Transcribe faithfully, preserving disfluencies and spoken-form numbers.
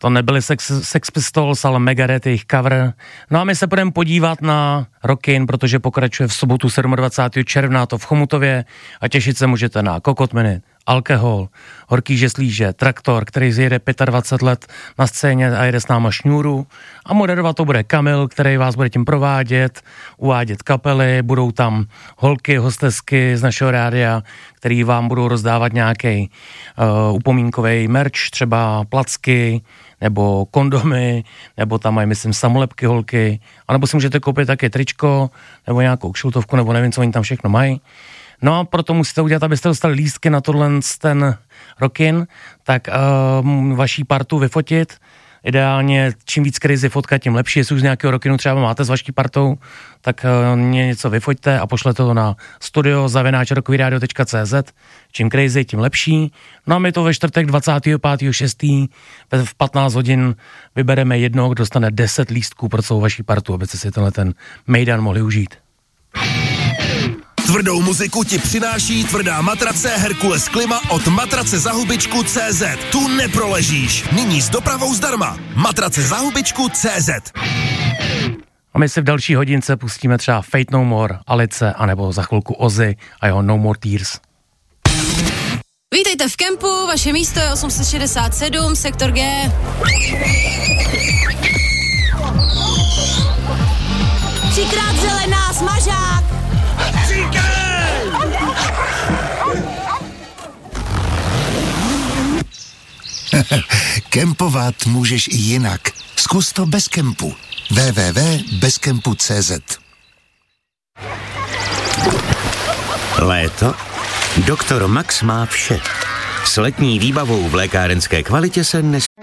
To nebyly Sex, Sex Pistols, ale Megadeth, jejich cover. No a my se budeme podívat na Rockin, protože pokračuje v sobotu dvacátého sedmého června to v Chomutově a těšit se můžete na Kokotminy, Alkohol, Horký žeslíže, Traktor, který zjede dvacet pět let na scéně a jede s náma šňůru. A moderovat to bude Kamil, který vás bude tím provádět, uvádět kapely, budou tam holky, hostesky z našeho rádia, který vám budou rozdávat nějaký uh, upomínkový merch, třeba placky, nebo kondomy, nebo tam mají, myslím, samolepky holky, anebo si můžete koupit také tričko, nebo nějakou kšiltovku, nebo nevím, co oni tam všechno mají. No a proto musíte udělat, abyste dostali lístky na tohle ten Rockin, tak uh, vaší partu vyfotit. Ideálně čím víc crazy fotka, tím lepší. Jestli už z nějakého Rockinu třeba máte s vaší partou, tak uh, mě něco vyfoťte a pošlete to na studio zavináč rockyradio tečka cé zet. Čím crazy, tím lepší. No a my to ve čtvrtek dvacátého pátého šestého v patnáct hodin vybereme jednoho, kdo dostane deset lístků pro celou vaší partu, abyste si tenhle ten mejdan mohli užít. Tvrdou muziku ti přináší tvrdá matrace Herkules Klima od matrace za hubičku tečka cé zet. Tu neproležíš. Nyní s dopravou zdarma. matrace za hubičku tečka cé zet. A my si v další hodince pustíme třeba Fate No More, Alice, anebo za chvilku Ozzy a jeho No More Tears. Vítejte v kempu, vaše místo je osm set šedesát sedm, sektor G. Třikrát zelená, smažák. Kempovat můžeš i jinak. Zkus to bez kempu. w w w tečka bez kempu tečka cé zet. Léto? Doktor Max má vše. S letní výbavou v lékárenské kvalitě se nesmí